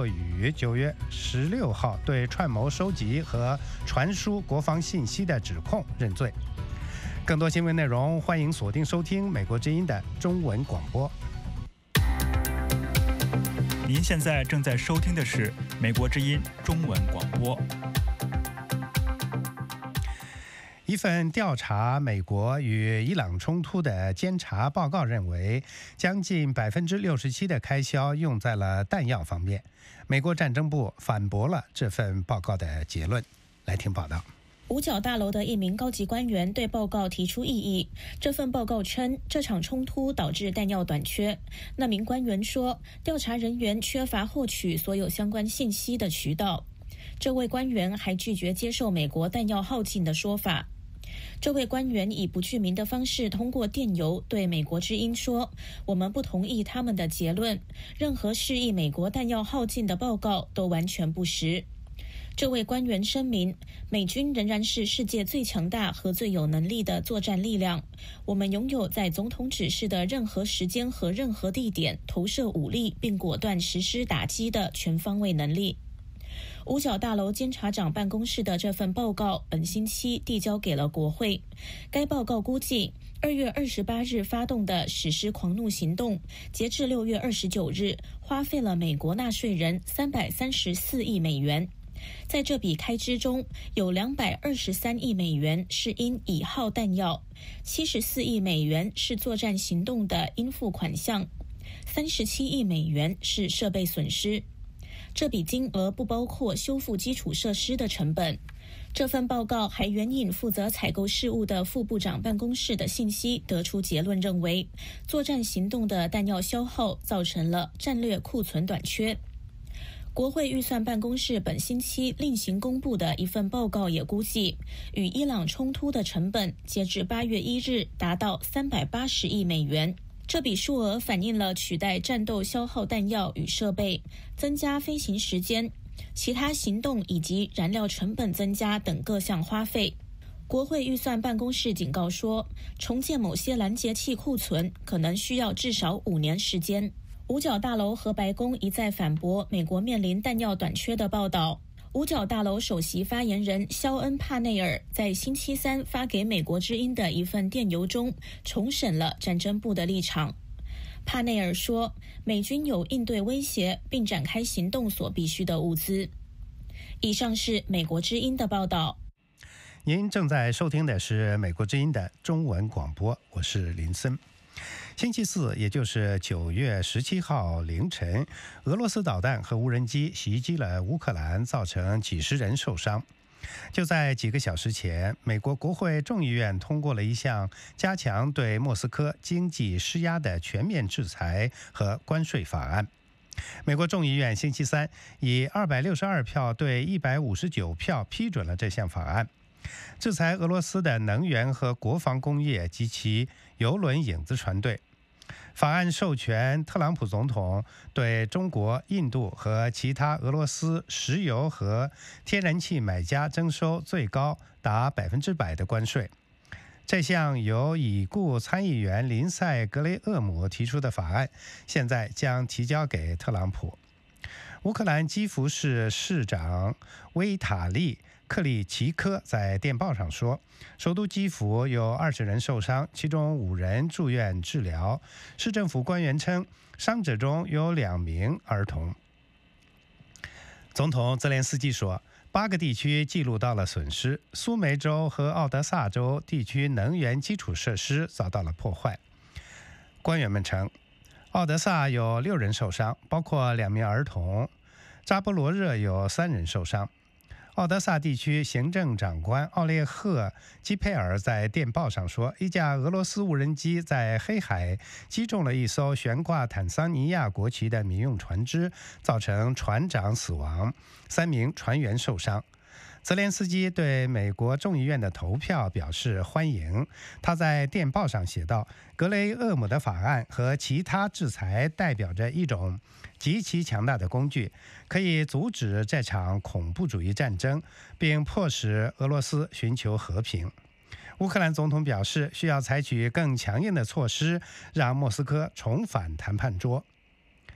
于9月16号对串谋收集和传输国防信息的指控认罪。更多新闻内容，欢迎锁定收听美国之音的中文广播。 您现在正在收听的是美国之音中文广播。 一份调查美国与伊朗冲突的监察报告认为，将近67%的开销用在了弹药方面。美国战争部反驳了这份报告的结论。来听报道。 五角大楼的一名高级官员对报告提出异议。这份报告称，这场冲突导致弹药短缺。那名官员说，调查人员缺乏获取所有相关信息的渠道。这位官员还拒绝接受美国弹药耗尽的说法。这位官员以不具名的方式通过电邮对美国之音说，我们不同意他们的结论，任何示意美国弹药耗尽的报告都完全不实。这位官员声明，美军仍然是世界最强大和最有能力的作战力量，我们拥有在总统指示的任何时间和任何地点投射武力并果断实施打击的全方位能力。五角大楼监察长办公室的这份报告本星期递交给了国会。该报告估计，2月28日发动的史诗狂怒行动，截至6月29日，花费了美国纳税人334亿美元。在这笔开支中，有223亿美元是因已耗弹药，74亿美元是作战行动的应付款项，37亿美元是设备损失。这笔金额不包括修复基础设施的成本。这份报告还援引负责采购事务的副部长办公室的信息，得出结论认为，作战行动的弹药消耗造成了战略库存短缺。国会预算办公室本星期另行公布的一份报告也估计，与伊朗冲突的成本截至8月1日达到380亿美元。这笔数额反映了取代战斗消耗弹药与设备、增加飞行时间、其他行动以及燃料成本增加等各项花费。国会预算办公室警告说，重建某些拦截器库存可能需要至少5年时间。五角大楼和白宫一再反驳美国面临弹药短缺的报道。五角大楼首席发言人肖恩·帕内尔在星期三发给美国之音的一份电邮中重申了战争部的立场。帕内尔说，美军有应对威胁并展开行动所必需的物资。以上是美国之音的报道。 您正在收听的是美国之音的中文广播，我是林森。星期四，也就是9月17号凌晨，俄罗斯导弹和无人机袭击了乌克兰，造成几十人受伤。就在几个小时前，美国国会众议院通过了一项加强对莫斯科经济施压的全面制裁和关税法案。美国众议院星期三以262票对159票批准了这项法案，制裁俄罗斯的能源和国防工业及其油轮影子船队。法案授权特朗普总统对中国、印度和其他俄罗斯石油和天然气买家征收最高达100%的关税。这项由已故参议员林赛·格雷厄姆提出的法案，现在将提交给特朗普。乌克兰基辅市市长维塔利·克里奇科在电报上说，首都基辅有20人受伤，其中5人住院治疗。市政府官员称，伤者中有2名儿童。总统泽连斯基说，8个地区记录到了损失，苏梅州和奥德萨州地区能源基础设施遭到了破坏。官员们称，奥德萨有6人受伤，包括2名儿童；扎波罗热有3人受伤。奥德萨地区行政长官奥列赫·基佩尔在电报上说，一架俄罗斯无人机在黑海击中了一艘悬挂坦桑尼亚国旗的民用船只，造成船长死亡，3名船员受伤。泽连斯基对美国众议院的投票表示欢迎。他在电报上写道，格雷厄姆的法案和其他制裁代表着一种极其强大的工具，可以阻止这场恐怖主义战争，并迫使俄罗斯寻求和平。乌克兰总统表示，需要采取更强硬的措施，让莫斯科重返谈判桌。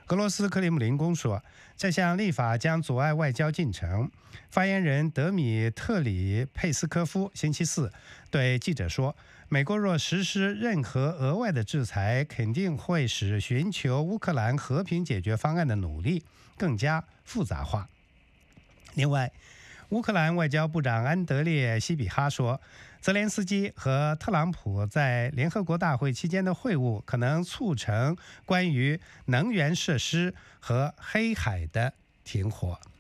俄罗斯克里姆林宫说，这项立法将阻碍外交进程。发言人德米特里佩斯科夫星期四对记者说，美国若实施任何额外的制裁，肯定会使寻求乌克兰和平解决方案的努力更加复杂化。另外，乌克兰外交部长安德烈·西比哈说，泽连斯基和特朗普在联合国大会期间的会晤可能促成关于能源设施和黑海的停火。